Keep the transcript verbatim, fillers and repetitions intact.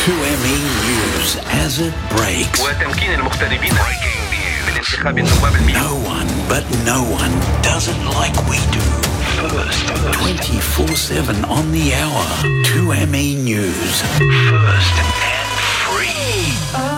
two M E News as it breaks. وتمكين المغتربين من انتخاب النواب المئة. No one, but no one does it like we do. First, twenty-four seven on the hour. two M E News. First and free.